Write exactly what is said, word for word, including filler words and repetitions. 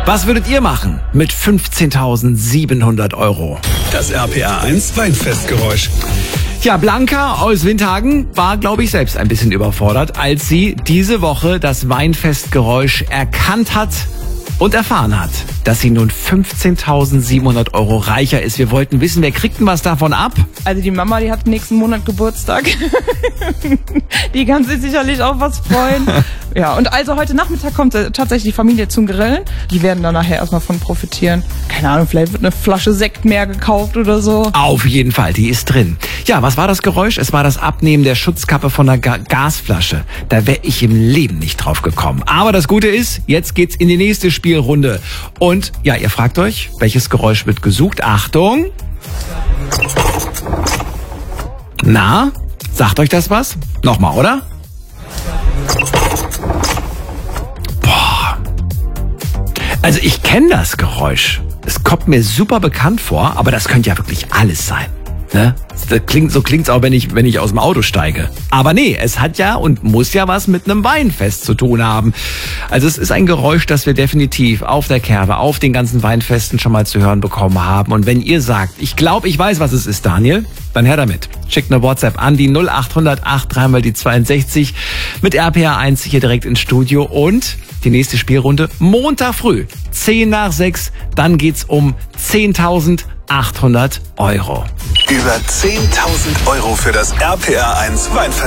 Was würdet ihr machen mit fünfzehntausendsiebenhundert Euro? Das R P R eins Weinfestgeräusch. Ja, Blanca aus Windhagen war, glaube ich, selbst ein bisschen überfordert, als sie diese Woche das Weinfestgeräusch erkannt hat und erfahren hat, dass sie nun fünfzehntausendsiebenhundert Euro reicher ist. Wir wollten wissen, wer kriegt denn was davon ab? Also die Mama, die hat nächsten Monat Geburtstag. Die kann sich sicherlich auch was freuen. Ja, und also heute Nachmittag kommt tatsächlich die Familie zum Grillen. Die werden dann nachher erstmal von profitieren. Keine Ahnung, vielleicht wird eine Flasche Sekt mehr gekauft oder so. Auf jeden Fall, die ist drin. Ja, was war das Geräusch? Es war das Abnehmen der Schutzkappe von der Ga- Gasflasche. Da wäre ich im Leben nicht drauf gekommen. Aber das Gute ist, jetzt geht's in die nächste Spielrunde. Und ja, ihr fragt euch, welches Geräusch wird gesucht? Achtung! Na, sagt euch das was? Nochmal, oder? Boah. Also ich kenne das Geräusch. Es kommt mir super bekannt vor, aber das könnte ja wirklich alles sein. Ne? Das klingt, so klingt's auch, wenn ich, wenn ich aus dem Auto steige. Aber nee, es hat ja und muss ja was mit einem Weinfest zu tun haben. Also es ist ein Geräusch, das wir definitiv auf der Kerbe, auf den ganzen Weinfesten schon mal zu hören bekommen haben. Und wenn ihr sagt, ich glaube, ich weiß, was es ist, Daniel, dann her damit. Schickt eine WhatsApp an die null acht null null acht drei mal die zweiundsechzig mit R P R eins hier direkt ins Studio. Und die nächste Spielrunde Montag früh, zehn nach sechs, dann geht's um zehntausendachthundert Euro. Über zehntausend Euro für das R P R eins Weinfest.